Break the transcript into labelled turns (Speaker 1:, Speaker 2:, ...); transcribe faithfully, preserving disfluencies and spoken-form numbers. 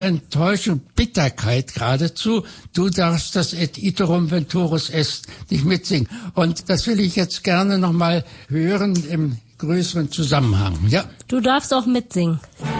Speaker 1: Enttäuschung, Bitterkeit geradezu. Du darfst das Et iterum venturus est nicht mitsingen. Und das will ich jetzt gerne nochmal hören im größeren Zusammenhang. Ja.
Speaker 2: Du darfst auch mitsingen.